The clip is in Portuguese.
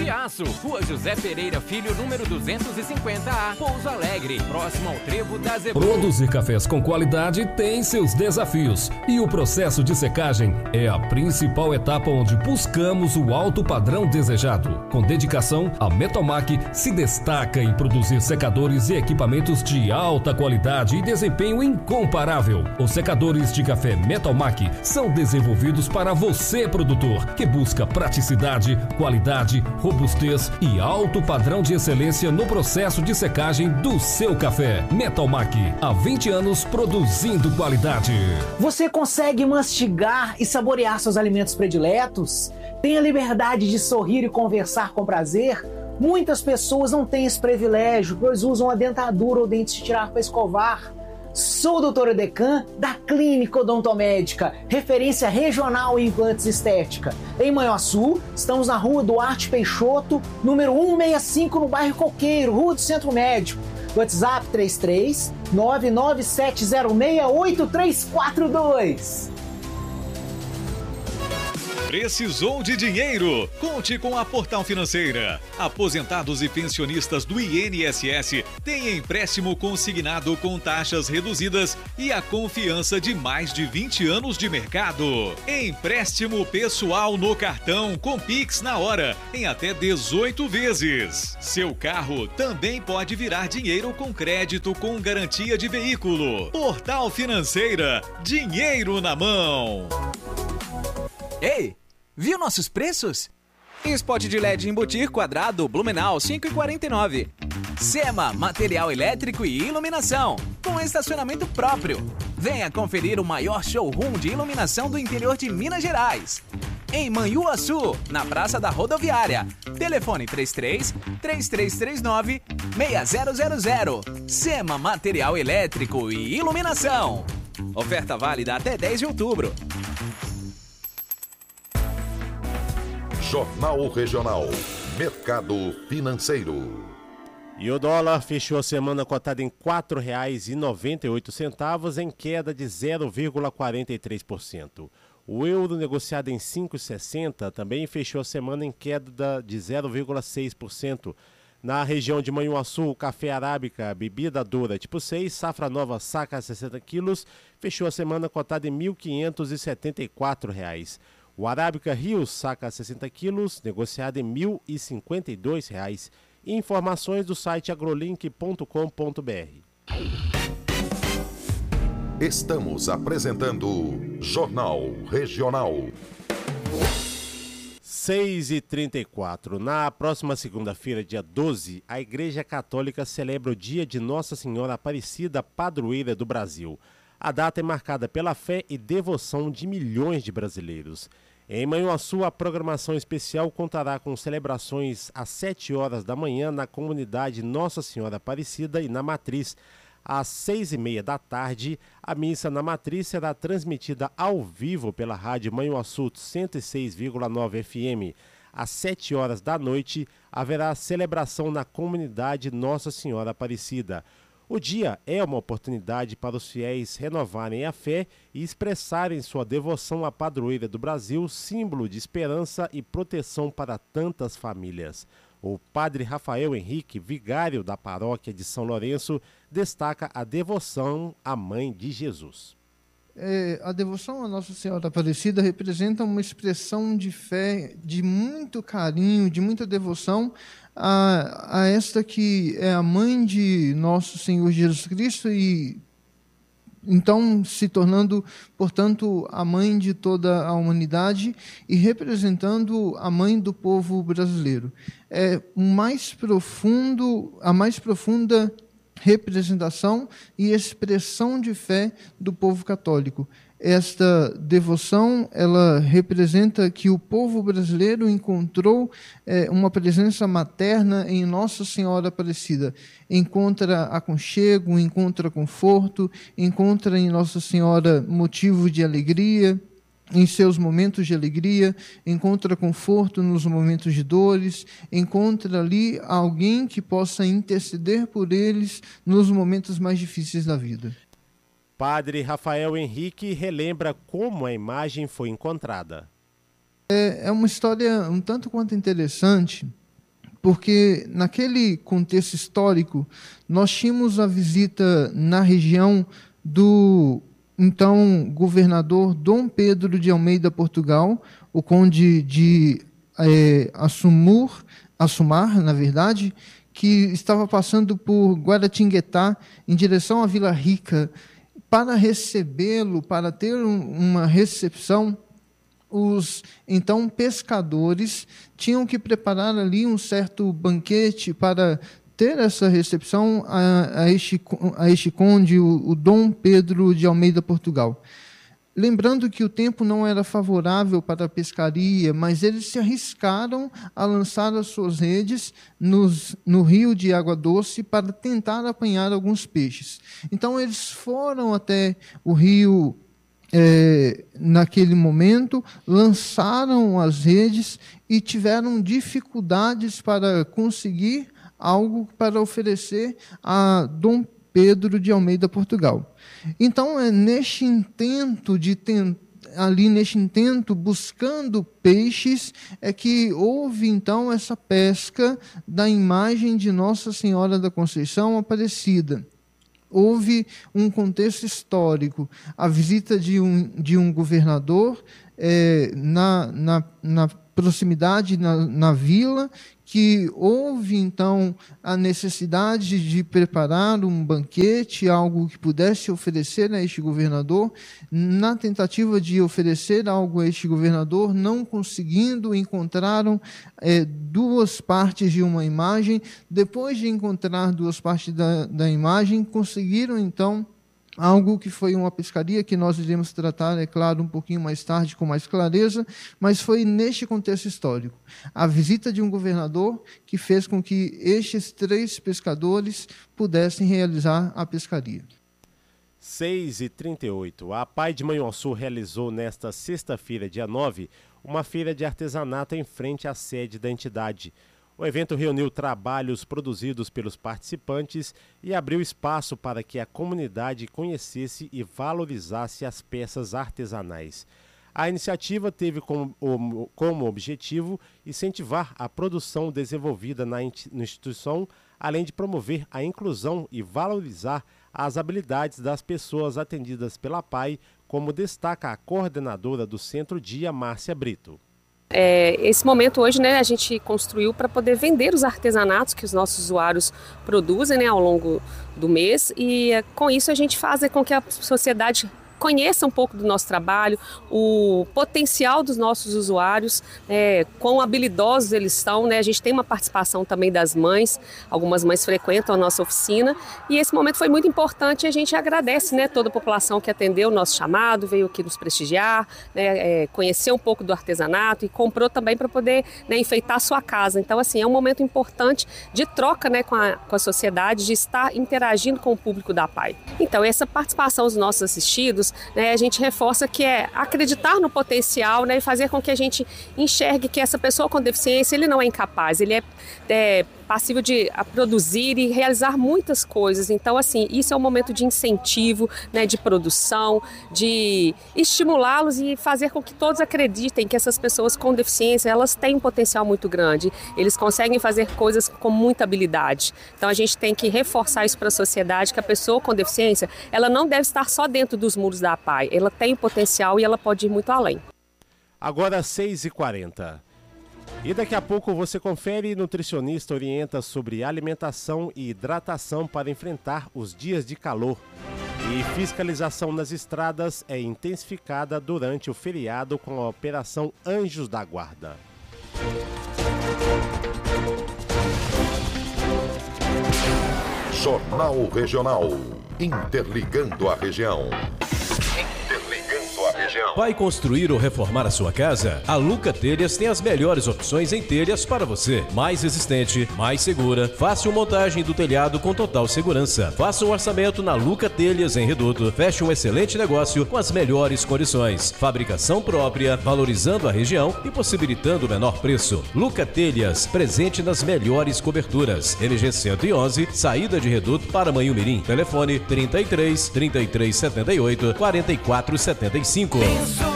Aço, Rua José Pereira Filho, número 250A, Pouso Alegre, próximo ao Trevo da Zebu. Produzir cafés com qualidade tem seus desafios e o processo de secagem é a principal etapa onde buscamos o alto padrão desejado. Com dedicação, a Metalmac se destaca em produzir secadores e equipamentos de alta qualidade e desempenho incomparável. Os secadores de café Metalmac são desenvolvidos para você, produtor, que busca praticidade, qualidade, robustez e alto padrão de excelência no processo de secagem do seu café. Metalmac, há 20 anos produzindo qualidade. Você consegue mastigar e saborear seus alimentos prediletos? Tem a liberdade de sorrir e conversar com prazer? Muitas pessoas não têm esse privilégio, pois usam a dentadura ou dentes de tirar para escovar. Sou o Dr. Edecan, da Clínica Odontomédica, referência regional em implantes estética. Em Manhuaçu, estamos na Rua Duarte Peixoto, número 165, no bairro Coqueiro, Rua do Centro Médico. WhatsApp 33 997068342. Precisou de dinheiro? Conte com a Portal Financeira. Aposentados e pensionistas do INSS têm empréstimo consignado com taxas reduzidas e a confiança de mais de 20 anos de mercado. Empréstimo pessoal no cartão com Pix na hora, em até 18 vezes. Seu carro também pode virar dinheiro com crédito com garantia de veículo. Portal Financeira, dinheiro na mão. Ei, viu nossos preços? Spot de LED embutir quadrado Blumenau 5,49. Sema, material elétrico e iluminação, com estacionamento próprio. Venha conferir o maior showroom de iluminação do interior de Minas Gerais. Em Manhuaçu, na Praça da Rodoviária. Telefone 33-3339-6000. Sema, material elétrico e iluminação. Oferta válida até 10 de outubro. Jornal Regional. Mercado Financeiro. E o dólar fechou a semana cotada em R$ 4,98, em queda de 0,43%. O euro negociado em 5,60 também fechou a semana em queda de 0,6%. Na região de Manhuaçu, o café arábica, bebida dura tipo 6, safra nova saca 60 quilos, fechou a semana cotada em R$ 1.574. O Arábica Rio saca 60 quilos, negociado em R$ 1.052. Informações do site agrolink.com.br. Estamos apresentando Jornal Regional. 6h34. Na próxima segunda-feira, dia 12, a Igreja Católica celebra o dia de Nossa Senhora Aparecida, padroeira do Brasil. A data é marcada pela fé e devoção de milhões de brasileiros. Em Manhuaçu, a programação especial contará com celebrações às 7 horas da manhã na comunidade Nossa Senhora Aparecida e na Matriz. Às 6h30 da tarde, a missa na Matriz será transmitida ao vivo pela rádio Manhuaçu 106,9 FM. Às 7 horas da noite, haverá celebração na comunidade Nossa Senhora Aparecida. O dia é uma oportunidade para os fiéis renovarem a fé e expressarem sua devoção à padroeira do Brasil, símbolo de esperança e proteção para tantas famílias. O padre Rafael Henrique, vigário da paróquia de São Lourenço, destaca a devoção à Mãe de Jesus. A devoção à Nossa Senhora Aparecida representa uma expressão de fé, de muito carinho, de muita devoção a esta que é a mãe de nosso Senhor Jesus Cristo e então se tornando, portanto, a mãe de toda a humanidade e representando a mãe do povo brasileiro. É a mais profunda representação e expressão de fé do povo católico. Esta devoção, ela representa que o povo brasileiro encontrou uma presença materna em Nossa Senhora Aparecida. Encontra aconchego, encontra conforto, encontra em Nossa Senhora motivo de alegria, em seus momentos de alegria, encontra conforto nos momentos de dores, encontra ali alguém que possa interceder por eles nos momentos mais difíceis da vida. Padre Rafael Henrique relembra como a imagem foi encontrada. É uma história um tanto quanto interessante, porque naquele contexto histórico nós tínhamos a visita na região do então governador Dom Pedro de Almeida Portugal, o conde de Assumar, na verdade, que estava passando por Guaratinguetá em direção à Vila Rica. Para recebê-lo, para ter uma recepção, os então pescadores tinham que preparar ali um certo banquete para ter essa recepção a este conde, o Dom Pedro de Almeida Portugal. Lembrando que o tempo não era favorável para a pescaria, mas eles se arriscaram a lançar as suas redes no rio de Água Doce para tentar apanhar alguns peixes. Então, eles foram até o rio naquele momento, lançaram as redes e tiveram dificuldades para conseguir algo para oferecer a Dom Pedro de Almeida Portugal. Então, neste intento buscando peixes, é que houve então essa pesca da imagem de Nossa Senhora da Conceição Aparecida. Houve um contexto histórico, a visita de um governador na proximidade, na vila, que houve, então, a necessidade de preparar um banquete, algo que pudesse oferecer a este governador. Na tentativa de oferecer algo a este governador, não conseguindo, encontraram duas partes de uma imagem. Depois de encontrar duas partes da imagem, conseguiram, então, algo que foi uma pescaria que nós iremos tratar, é claro, um pouquinho mais tarde, com mais clareza, mas foi neste contexto histórico. A visita de um governador que fez com que estes 3 pescadores pudessem realizar a pescaria. 6h38. A Pai de Manhuaçu realizou nesta sexta-feira, dia 9, uma feira de artesanato em frente à sede da entidade. O evento reuniu trabalhos produzidos pelos participantes e abriu espaço para que a comunidade conhecesse e valorizasse as peças artesanais. A iniciativa teve como objetivo incentivar a produção desenvolvida na instituição, além de promover a inclusão e valorizar as habilidades das pessoas atendidas pela PAI, como destaca a coordenadora do Centro Dia, Márcia Brito. Esse momento hoje, né, a gente construiu para poder vender os artesanatos que os nossos usuários produzem, né, ao longo do mês, e com isso a gente faz com que a sociedade conheça um pouco do nosso trabalho, o potencial dos nossos usuários, quão habilidosos eles são, né? A gente tem uma participação também das mães, algumas mães frequentam a nossa oficina, e esse momento foi muito importante e a gente agradece, né, toda a população que atendeu o nosso chamado, veio aqui nos prestigiar, né, conhecer um pouco do artesanato e comprou também para poder, né, enfeitar a sua casa. Então, assim, é um momento importante de troca, né, com a sociedade, de estar interagindo com o público da PAI. Então, essa participação dos nossos assistidos, né, a gente reforça que é acreditar no potencial, né, e fazer com que a gente enxergue que essa pessoa com deficiência, ele não é incapaz, ele é passível de produzir e realizar muitas coisas. Então, assim, isso é um momento de incentivo, né, de produção, de estimulá-los e fazer com que todos acreditem que essas pessoas com deficiência, elas têm um potencial muito grande, eles conseguem fazer coisas com muita habilidade. Então, a gente tem que reforçar isso para a sociedade, que a pessoa com deficiência, ela não deve estar só dentro dos muros da PAI, ela tem potencial e ela pode ir muito além. Agora 6h40. E daqui a pouco você confere: nutricionista orienta sobre alimentação e hidratação para enfrentar os dias de calor. E fiscalização nas estradas é intensificada durante o feriado com a Operação Anjos da Guarda. Jornal Regional. Interligando a região. Vai construir ou reformar a sua casa? A Luca Telhas tem as melhores opções em telhas para você. Mais resistente, mais segura, fácil montagem do telhado com total segurança. Faça um orçamento na Luca Telhas em Reduto. Feche um excelente negócio com as melhores condições. Fabricação própria, valorizando a região e possibilitando o menor preço. Luca Telhas, presente nas melhores coberturas. MG 111, saída de Reduto para Manhumirim. Telefone 33 3378 4475.